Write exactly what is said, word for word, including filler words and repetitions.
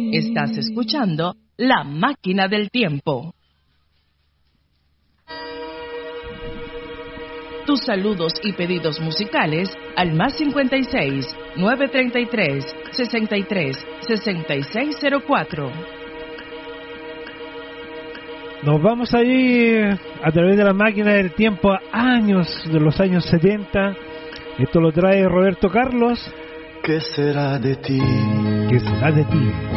Estás escuchando La Máquina del Tiempo. Tus saludos y pedidos musicales al más cincuenta y seis, novecientos treinta y tres, sesenta y tres, sesenta y seis cero cuatro. Nos vamos a ir a través de La Máquina del Tiempo a años de los años setenta. Esto lo trae Roberto Carlos. ¿Qué será de ti? ¿Qué será de ti?